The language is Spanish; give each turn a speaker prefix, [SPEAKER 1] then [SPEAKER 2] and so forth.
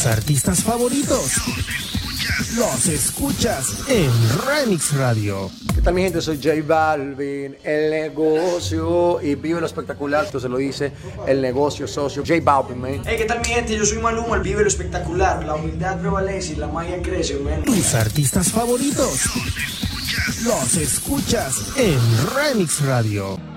[SPEAKER 1] Tus artistas favoritos los escuchas en Remix Radio.
[SPEAKER 2] ¿Qué tal mi gente? Soy J Balvin, el negocio, y vive lo espectacular, esto se lo dice el negocio socio, J Balvin, man.
[SPEAKER 3] Hey, ¿qué tal mi gente? Yo soy Maluma, el vive lo espectacular, la humildad prevalece y la magia crece, man.
[SPEAKER 1] Tus artistas favoritos los escuchas en Remix Radio.